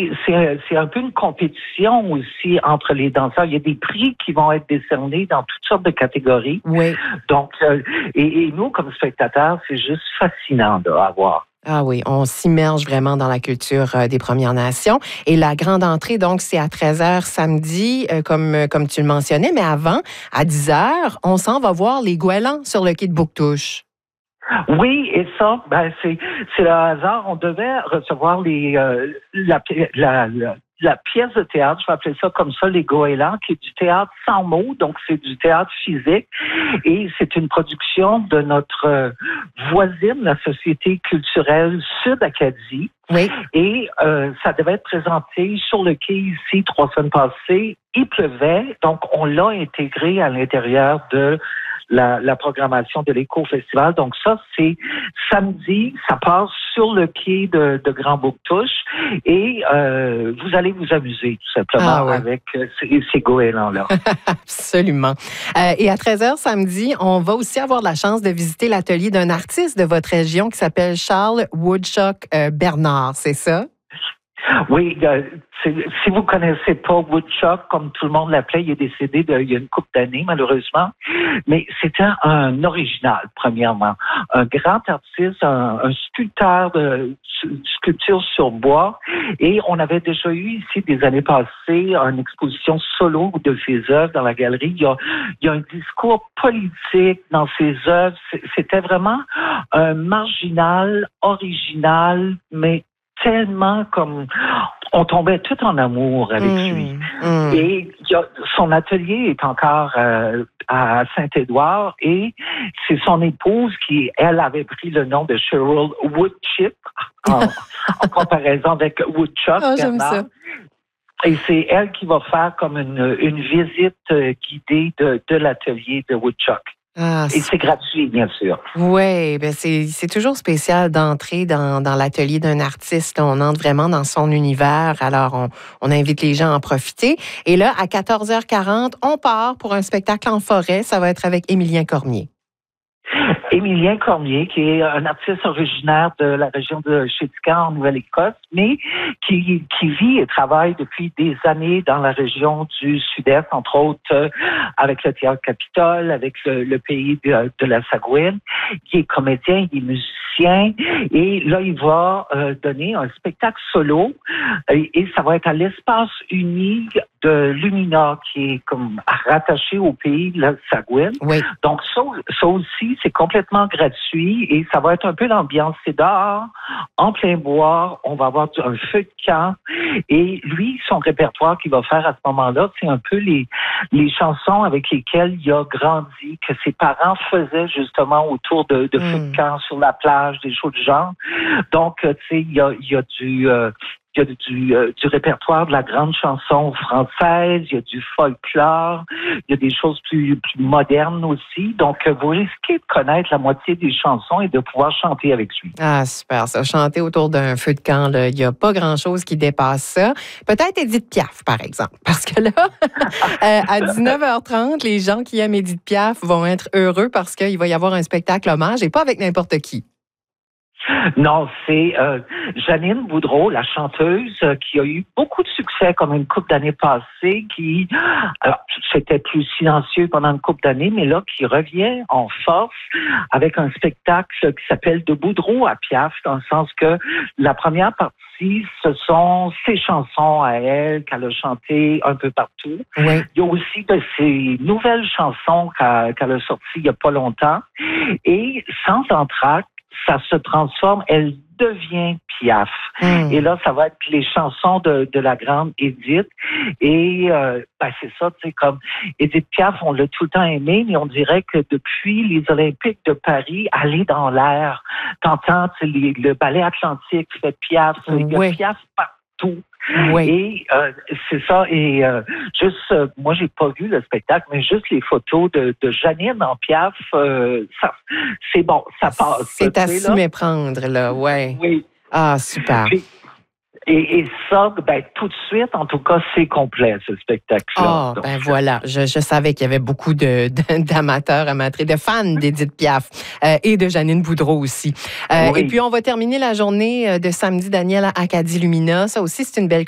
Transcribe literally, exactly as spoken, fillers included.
c'est, c'est, c'est un peu une compétition aussi entre les danseurs. Il y a des prix qui vont être décernés dans toutes sortes de catégories. Oui. Donc, euh, et, et nous, comme spectateurs, c'est juste fascinant de voir. Ah oui, on s'immerge vraiment dans la culture euh, des Premières Nations. Et la grande entrée, donc, c'est à treize heures samedi, euh, comme, euh, comme tu le mentionnais. Mais avant, à dix heures, on s'en va voir les goélands sur le quai de Bouctouche. Oui, et ça, ben c'est c'est le hasard. On devait recevoir les euh, la, la, la la pièce de théâtre, je vais appeler ça comme ça, les goélands, qui est du théâtre sans mots, donc c'est du théâtre physique, et c'est une production de notre euh, voisine, la Société culturelle Sud-Acadie. Oui. Et euh, ça devait être présenté sur le quai ici trois semaines passées. Il pleuvait, donc on l'a intégré à l'intérieur de La, la programmation de l'Éco-Festival. Donc ça, c'est samedi, ça passe sur le quai de, de Grand Bouctouche et euh, vous allez vous amuser tout simplement ah ouais. avec euh, ces, ces goélands-là. Absolument. Euh, et à treize heures samedi, on va aussi avoir la chance de visiter l'atelier d'un artiste de votre région qui s'appelle Charles Woodchuck euh, Bernard, c'est ça? Oui, euh, si vous connaissez pas Woodchuck, comme tout le monde l'appelait, il est décédé de, il y a une couple d'années, malheureusement. Mais c'était un original, premièrement. Un grand artiste, un, un sculpteur de sculpture sur bois. Et on avait déjà eu ici, des années passées, une exposition solo de ses œuvres dans la galerie. Il y a, il y a un discours politique dans ses œuvres. C'était vraiment un marginal, original, mais tellement comme on tombait tout en amour avec mmh, lui. Mmh. Et il y a, son atelier est encore euh, à Saint-Édouard et c'est son épouse qui, elle, avait pris le nom de Cheryl Woodchip en, en comparaison avec Woodchuck. Oh, j'aime ça. Et c'est elle qui va faire comme une, une visite guidée de, de l'atelier de Woodchuck. Ah, et c'est gratuit, bien sûr. Oui, ben c'est, c'est toujours spécial d'entrer dans, dans l'atelier d'un artiste. On entre vraiment dans son univers. Alors, on, on invite les gens à en profiter. Et là, à quatorze heures quarante, on part pour un spectacle en forêt. Ça va être avec Émilien Cormier. Émilien Cormier, qui est un artiste originaire de la région de Chéticamp en Nouvelle-Écosse, mais qui, qui vit et travaille depuis des années dans la région du Sud-Est, entre autres euh, avec le Théâtre Capitole, avec le, le pays de, de la Sagouine, qui est comédien, il est musicien, et là, il va euh, donner un spectacle solo, et, et ça va être à l'espace uni de Lumina, qui est comme rattaché au pays de la Sagouine. Oui. Donc, ça, ça aussi, c'est complètement gratuit et ça va être un peu l'ambiance. C'est dehors, en plein bois. On va avoir un feu de camp. Et lui, son répertoire qu'il va faire à ce moment-là, c'est un peu les, les chansons avec lesquelles il a grandi, que ses parents faisaient justement autour de, de mmh. feux de camp sur la plage, des choses du genre. Donc, tu sais, il y a, il y a du... Euh, Il y a du, euh, du répertoire de la grande chanson française, il y a du folklore, il y a des choses plus, plus modernes aussi. Donc, euh, vous risquez de connaître la moitié des chansons et de pouvoir chanter avec lui. Ah, super, ça. Chanter autour d'un feu de camp, là, il n'y a pas grand-chose qui dépasse ça. Peut-être Édith Piaf, par exemple. Parce que là, euh, à dix-neuf heures trente, les gens qui aiment Édith Piaf vont être heureux parce qu'il va y avoir un spectacle hommage et pas avec n'importe qui. Non, c'est euh, Janine Boudreau, la chanteuse, euh, qui a eu beaucoup de succès comme une couple d'années passées, qui, alors, c'était plus silencieux pendant une couple d'années, mais là, qui revient en force avec un spectacle qui s'appelle De Boudreau à Piaf, dans le sens que la première partie, ce sont ses chansons à elle qu'elle a chantées un peu partout. Oui. Il y a aussi de ses nouvelles chansons qu'elle, qu'elle a sorties il n'y a pas longtemps. Et sans entracte, ça se transforme, elle devient Piaf. Mm. Et là, ça va être les chansons de, de la grande Édith. Et euh, ben c'est ça, tu sais, comme Édith Piaf, on l'a tout le temps aimé, mais on dirait que depuis les Olympiques de Paris, elle est dans l'air. T'entends, tu sais, les, le ballet atlantique fait Piaf, mm. il y a oui. Piaf partout. Oui. Et euh, c'est ça. Et euh, juste, euh, moi, j'ai pas vu le spectacle, mais juste les photos de, de Janine en Piaf, euh, ça, c'est bon, ça passe. C'est à s'y méprendre, là, ouais. Oui. Ah, super. Puis, Et, et ça, ben, tout de suite, en tout cas, c'est complet, ce spectacle-là. Ah, oh, ben voilà. Je, je savais qu'il y avait beaucoup de, de, d'amateurs, amatrices, de fans d'Édith Piaf euh, et de Janine Boudreau aussi. Euh, oui. Et puis, on va terminer la journée de samedi, Daniel, à Acadie Lumina. Ça aussi, c'est une belle